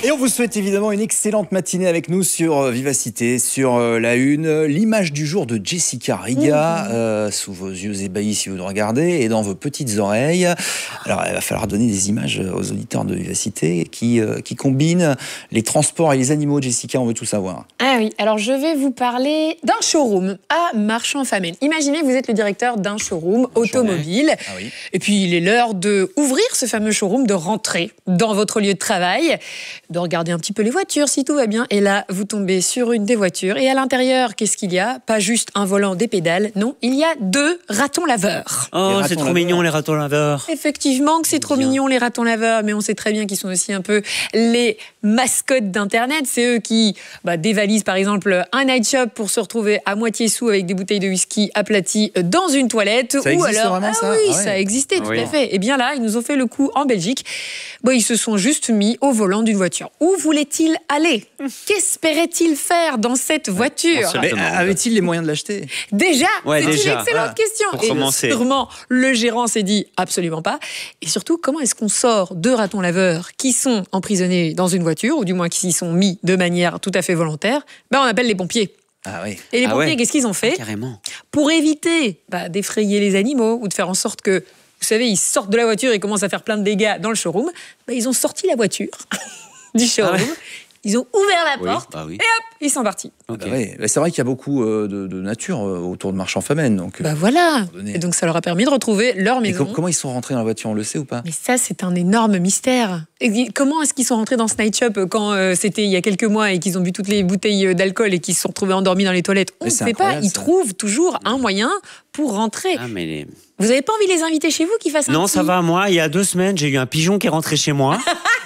Et on vous souhaite évidemment une excellente matinée avec nous sur Vivacité, sur la une. L'image du jour de Jessica Riga, sous vos yeux ébahis si vous nous regardez, et dans vos petites oreilles. Alors, il va falloir donner des images aux auditeurs de Vivacité qui combinent les transports et les animaux. Jessica, on veut tout savoir. Ah oui, alors je vais vous parler d'un showroom à Marchand-Famenne. Imaginez, vous êtes le directeur d'un showroom automobile. Ah oui. Et puis, il est l'heure d'ouvrir ce fameux showroom, de rentrer dans votre lieu de travail, de regarder un petit peu les voitures si tout va bien. Et là, vous tombez sur une des voitures. Et à l'intérieur, qu'est-ce qu'il y a? Pas juste un volant, des pédales. Non, il y a 2 ratons laveurs. Oh, c'est trop mignon, les ratons laveurs. Effectivement que c'est trop mignon, les ratons laveurs. Mais on sait très bien qu'ils sont aussi un peu les mascottes d'Internet. C'est eux qui dévalisent, par exemple, un night shop pour se retrouver à moitié sous avec des bouteilles de whisky aplaties dans une toilette. Ça existe vraiment, ça? Oui, ça existait, tout à fait. Et bien là, ils nous ont fait le coup en Belgique. Ils se sont juste mis au volant d'une voiture. Où voulait-il aller? Qu'espérait-il faire dans cette voiture? Avait-il les moyens de l'acheter? Déjà, c'est une excellente question. Et sûrement, le gérant s'est dit absolument pas. Et surtout, comment est-ce qu'on sort 2 ratons laveurs qui sont emprisonnés dans une voiture, ou du moins qui s'y sont mis de manière tout à fait volontaire? On appelle les pompiers. Ah oui. Et les pompiers, qu'est-ce qu'ils ont fait? Carrément. Pour éviter d'effrayer les animaux ou de faire en sorte que, vous savez, ils sortent de la voiture et commencent à faire plein de dégâts dans le showroom, ils ont sorti la voiture du showroom, ils ont ouvert la porte et hop, ils sont partis. Okay. C'est vrai qu'il y a beaucoup de nature autour de Marchand-Famenne. Donc, voilà. Et donc ça leur a permis de retrouver leur maison. Comment ils sont rentrés dans la voiture, on le sait ou pas? Mais ça, c'est un énorme mystère. Et comment est-ce qu'ils sont rentrés dans ce night shop quand c'était il y a quelques mois et qu'ils ont bu toutes les bouteilles d'alcool et qu'ils se sont retrouvés endormis dans les toilettes? On ne sait pas. Ils trouvent toujours un moyen pour rentrer. Vous n'avez pas envie de les inviter chez vous qu'ils fassent un Non, ça va. Moi, il y a 2 semaines, j'ai eu un pigeon qui est rentré chez moi.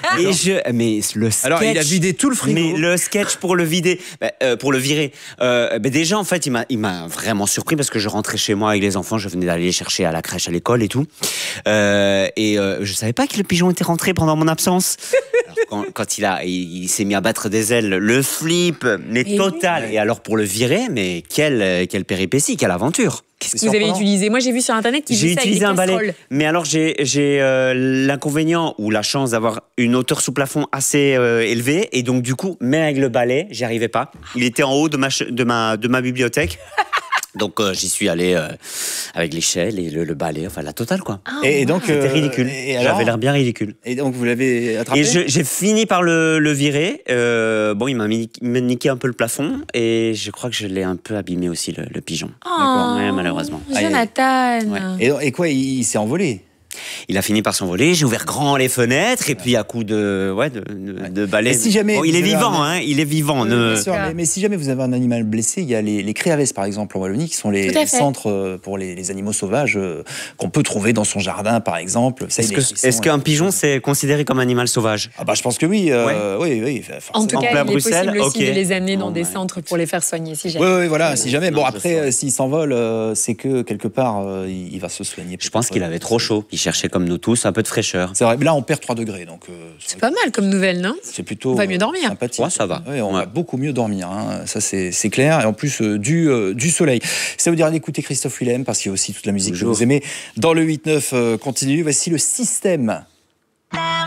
Mais le sketch. Alors, il a vidé tout le frigo. Mais le sketch pour le vider, pour le virer. Déjà, en fait, il m'a vraiment surpris parce que je rentrais chez moi avec les enfants. Je venais d'aller les chercher à la crèche, à l'école et tout. Je savais pas que le pigeon était rentré pendant mon absence. Alors, quand il s'est mis à battre des ailes, le flip, mais total. Et alors, pour le virer, mais quelle péripétie, quelle aventure. Qu'est-ce que vous avez utilisé? Moi, j'ai vu sur Internet qu'ils j'ai utilisé un balai. Mais alors, j'ai l'inconvénient ou la chance d'avoir une hauteur sous plafond assez élevée. Et donc, du coup, même avec le balai, j'y arrivais pas. Il était en haut de ma bibliothèque. Donc, j'y suis allé avec l'échelle et le balai, enfin la totale, quoi. Et donc, c'était ridicule. J'avais l'air bien ridicule. Et donc, vous l'avez attrapé? Et j'ai fini par le virer. Il m'a niqué un peu le plafond et je crois que je l'ai un peu abîmé aussi, le pigeon. Malheureusement. Jonathan. Et quoi, il s'est envolé? Il a fini par s'envoler, j'ai ouvert grand les fenêtres et puis à coup de balai. Si jamais il est vivant, il est vivant. Bien sûr, mais si jamais vous avez un animal blessé, il y a les Créaves par exemple en Wallonie qui sont les centres pour les animaux sauvages qu'on peut trouver dans son jardin par exemple. Est-ce qu'un pigeon c'est considéré comme animal sauvage? Je pense que oui. Oui. En tout cas, il est possible aussi de les amener dans des centres pour les faire soigner si jamais. Oui, voilà, si jamais. Bon après, s'il s'envole, c'est que quelque part il va se soigner. Je pense qu'il avait trop chaud. Il cherchait comme nous tous un peu de fraîcheur. C'est vrai, mais là on perd 3 degrés. Donc, c'est pas mal comme nouvelle, non? C'est plutôt on va mieux dormir. Sympathique. Ouais, ça va. On va beaucoup mieux dormir, ça c'est clair. Et en plus du soleil. Ça vous dirait d'écouter Christophe Willem parce qu'il y a aussi toute la musique que vous aimez. Dans le 8-9 continue, voici le système.